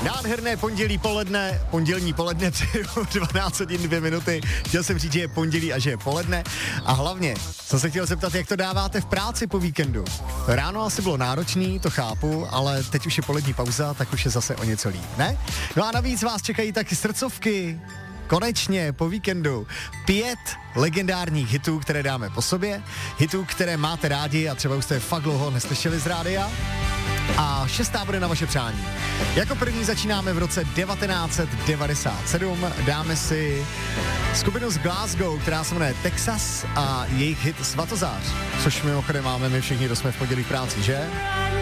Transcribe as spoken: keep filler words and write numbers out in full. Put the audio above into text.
Nádherné pondělí poledne, pondělní poledne, dvanáct hodin dvě minuty. Chtěl jsem říct, že je pondělí a že je poledne. A hlavně jsem se chtěl zeptat, jak to dáváte v práci po víkendu. Ráno asi bylo náročný, to chápu, ale teď už je polední pauza, tak už je zase o něco líp, ne? No a navíc vás čekají taky srdcovky. Konečně po víkendu pět legendárních hitů, které dáme po sobě. Hitů, které máte rádi a třeba už jste fakt dlouho neslyšeli z rádia. A šestá bude na vaše přání. Jako první začínáme v roce devatenáct set devadesát sedm. Dáme si skupinu z Glasgow, která se jmenuje Texas a jejich hit Svatozář. Což mimochodem máme my všichni, kdo jsme v pondělí v práci, že?